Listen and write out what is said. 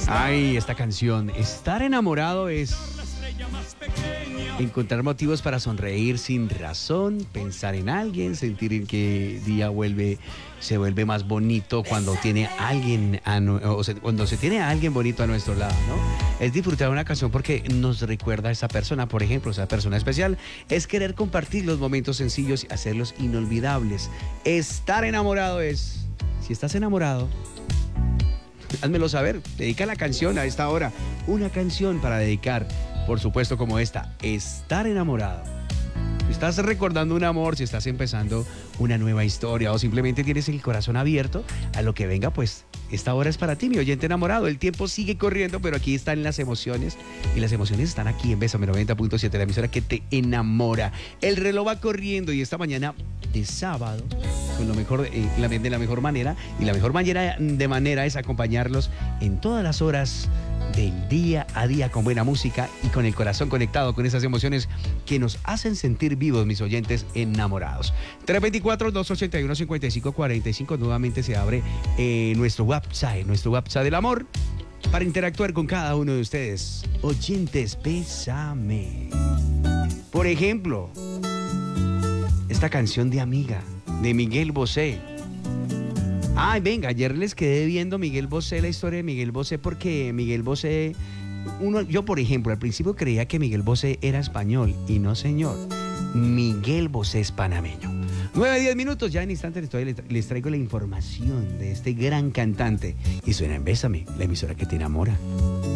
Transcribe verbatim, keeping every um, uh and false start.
Ay, esta canción, estar enamorado es encontrar motivos para sonreír sin razón, pensar en alguien, sentir que el día vuelve, se vuelve más bonito cuando tiene alguien, a, o sea, cuando se tiene a alguien bonito a nuestro lado, ¿no? Es disfrutar una canción porque nos recuerda a esa persona, por ejemplo, esa persona especial. Es querer compartir los momentos sencillos y hacerlos inolvidables. Estar enamorado es, si estás enamorado, házmelo saber, dedica la canción a esta hora, una canción para dedicar, por supuesto como esta, estar enamorado. Si estás recordando un amor, si estás empezando una nueva historia o simplemente tienes el corazón abierto a lo que venga, pues esta hora es para ti, mi oyente enamorado. El tiempo sigue corriendo, pero aquí están las emociones y las emociones están aquí en Bésame noventa punto siete, la emisora que te enamora. El reloj va corriendo y esta mañana de sábado, con lo mejor, eh, de la mejor manera, y la mejor manera de manera es acompañarlos en todas las horas del día a día con buena música y con el corazón conectado con esas emociones que nos hacen sentir vivos, mis oyentes enamorados. tres veinticuatro, dos ochenta y uno, cincuenta y cinco cuarenta y cinco, nuevamente se abre eh, nuestro WhatsApp, nuestro WhatsApp del amor, para interactuar con cada uno de ustedes. Oyentes, bésame. Por ejemplo, esta canción de Amiga, de Miguel Bosé. Ay, venga, ayer les quedé viendo Miguel Bosé, la historia de Miguel Bosé, porque Miguel Bosé, uno, yo por ejemplo, al principio creía que Miguel Bosé era español, y no señor, Miguel Bosé es panameño. nueve, diez minutos, ya en instantes les, les traigo la información de este gran cantante, y suena en Bésame, la emisora que te enamora.